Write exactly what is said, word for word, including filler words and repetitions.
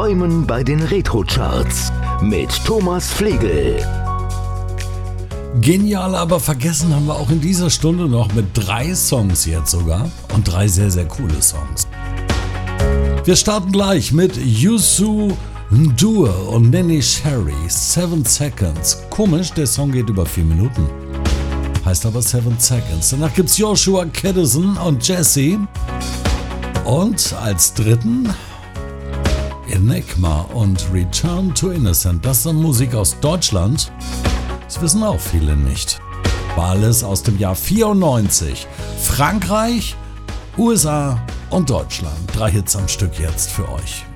Träumen bei den Retro-Charts mit Thomas Flegel. Genial, aber vergessen haben wir auch in dieser Stunde noch mit drei Songs jetzt sogar und drei sehr, sehr coole Songs. Wir starten gleich mit Youssou N'Dour und Neneh Cherry, Seven Seconds. Komisch, der Song geht über vier Minuten. Heißt aber Seven Seconds. Danach gibt's Joshua Kadison und Jesse. Und als dritten Enigma und Return to Innocent. Das ist Musik aus Deutschland. Das wissen auch viele nicht. War alles aus dem Jahr vierundneunzig. Frankreich, U S A und Deutschland. Drei Hits am Stück jetzt für euch.